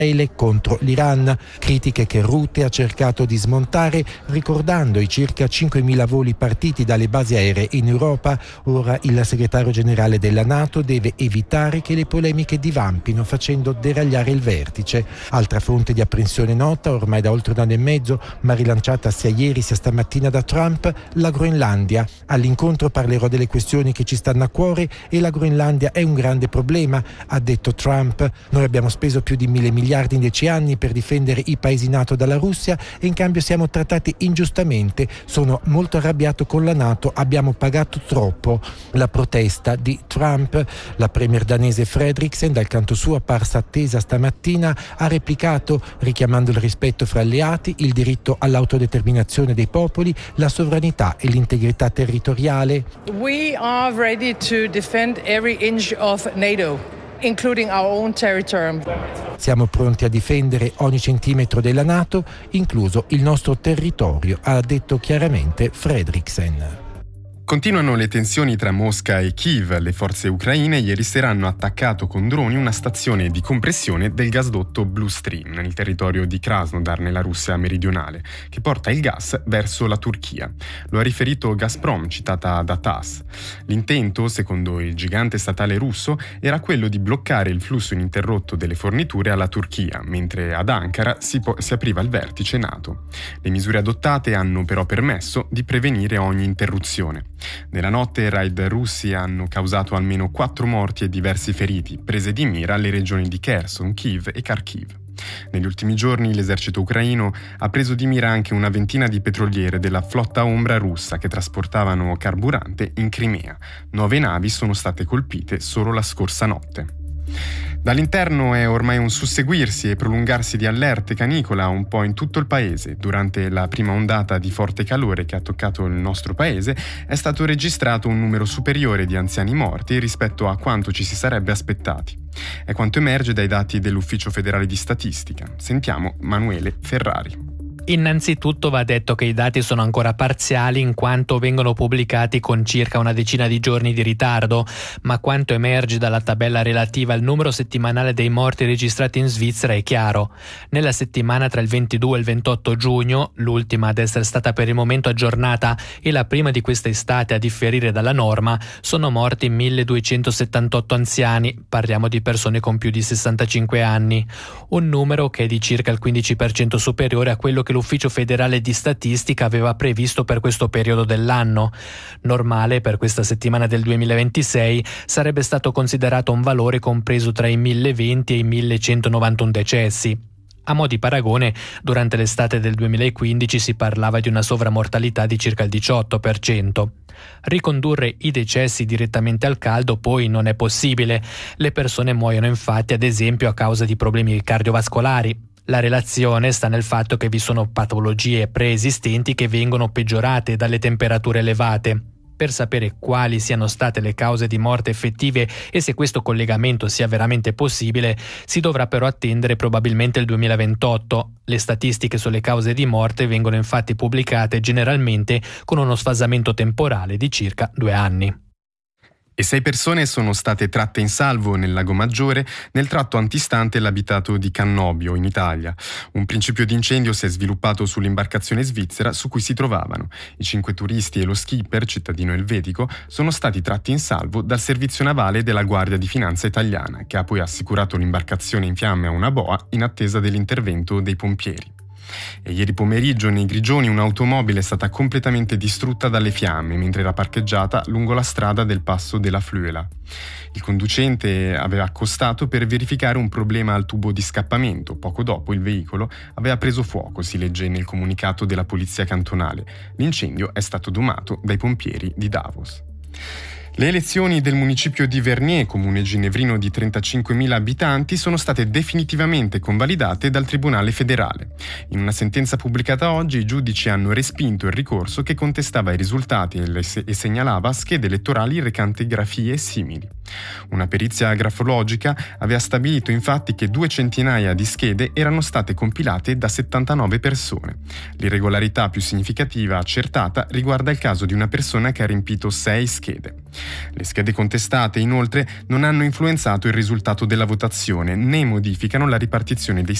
contro l'Iran, critiche che Rutte ha cercato di smontare ricordando i circa 5.000 voli partiti dalle basi aeree in Europa. Ora il segretario generale della NATO deve evitare che le polemiche divampino facendo deragliare il vertice. Altra fonte di apprensione nota ormai da oltre un anno e mezzo, ma rilanciata sia ieri sia stamattina da Trump, la Groenlandia. All'incontro parlerò delle questioni che ci stanno a cuore e la Groenlandia è un grande problema, ha detto Trump. Noi abbiamo speso più di 1.000 miliardi in 10 anni per difendere i paesi NATO dalla Russia e in cambio siamo trattati ingiustamente. Sono molto arrabbiato con la NATO, abbiamo pagato troppo. La protesta di Trump. La premier danese Frederiksen, dal canto suo apparsa attesa stamattina, ha replicato richiamando il rispetto fra alleati, il diritto all'autodeterminazione dei popoli, la sovranità e l'integrità territoriale. We are ready to defend every inch of NATO. Including our own territory. Siamo pronti a difendere ogni centimetro della NATO, incluso il nostro territorio, ha detto chiaramente Frederiksen. Continuano le tensioni tra Mosca e Kiev. Le forze ucraine ieri sera hanno attaccato con droni una stazione di compressione del gasdotto Blue Stream nel territorio di Krasnodar, nella Russia meridionale, che porta il gas verso la Turchia. Lo ha riferito Gazprom, citata da TASS. L'intento, secondo il gigante statale russo, era quello di bloccare il flusso ininterrotto delle forniture alla Turchia, mentre ad Ankara si apriva il vertice NATO. Le misure adottate hanno però permesso di prevenire ogni interruzione. Nella notte raid russi hanno causato almeno 4 morti e diversi feriti, prese di mira le regioni di Kherson, Kiev e Kharkiv. Negli ultimi giorni l'esercito ucraino ha preso di mira anche una ventina di petroliere della flotta ombra russa che trasportavano carburante in Crimea. 9 navi sono state colpite solo la scorsa notte. Dall'interno è ormai un susseguirsi e prolungarsi di allerte canicola un po' in tutto il paese. Durante la prima ondata di forte calore che ha toccato il nostro paese è stato registrato un numero superiore di anziani morti rispetto a quanto ci si sarebbe aspettati. È quanto emerge dai dati dell'Ufficio Federale di Statistica. Sentiamo Manuele Ferrari. Innanzitutto va detto che i dati sono ancora parziali in quanto vengono pubblicati con circa una decina di giorni di ritardo, ma quanto emerge dalla tabella relativa al numero settimanale dei morti registrati in Svizzera è chiaro. Nella settimana tra il 22 e il 28 giugno, l'ultima ad essere stata per il momento aggiornata e la prima di questa estate a differire dalla norma, sono morti 1278 anziani, parliamo di persone con più di 65 anni, un numero che è di circa il 15% superiore a quello che l'Ufficio Federale di Statistica aveva previsto per questo periodo dell'anno. Normale per questa settimana del 2026 sarebbe stato considerato un valore compreso tra i 1020 e i 1191 decessi. A mo' di paragone, durante l'estate del 2015 si parlava di una sovramortalità di circa il 18%. Ricondurre i decessi direttamente al caldo poi non è possibile. Le persone muoiono infatti ad esempio a causa di problemi cardiovascolari. La relazione sta nel fatto che vi sono patologie preesistenti che vengono peggiorate dalle temperature elevate. Per sapere quali siano state le cause di morte effettive e se questo collegamento sia veramente possibile, si dovrà però attendere probabilmente il 2028. Le statistiche sulle cause di morte vengono infatti pubblicate generalmente con uno sfasamento temporale di circa 2 anni. E 6 persone sono state tratte in salvo nel Lago Maggiore nel tratto antistante l'abitato di Cannobio, in Italia. Un principio di incendio si è sviluppato sull'imbarcazione svizzera su cui si trovavano. I 5 turisti e lo skipper, cittadino elvetico, sono stati tratti in salvo dal servizio navale della Guardia di Finanza italiana, che ha poi assicurato l'imbarcazione in fiamme a una boa in attesa dell'intervento dei pompieri. E ieri pomeriggio nei Grigioni un'automobile è stata completamente distrutta dalle fiamme mentre era parcheggiata lungo la strada del passo della Fluela. Il conducente aveva accostato per verificare un problema al tubo di scappamento. Poco dopo il veicolo aveva preso fuoco, si legge nel comunicato della polizia cantonale. L'incendio è stato domato dai pompieri di Davos. Le elezioni del municipio di Vernier, comune ginevrino di 35.000 abitanti, sono state definitivamente convalidate dal Tribunale federale. In una sentenza pubblicata oggi, i giudici hanno respinto il ricorso che contestava i risultati e segnalava schede elettorali recanti grafie simili. Una perizia grafologica aveva stabilito infatti che 2 centinaia di schede erano state compilate da 79 persone. L'irregolarità più significativa accertata riguarda il caso di una persona che ha riempito 6 schede. Le schede contestate, inoltre, non hanno influenzato il risultato della votazione né modificano la ripartizione dei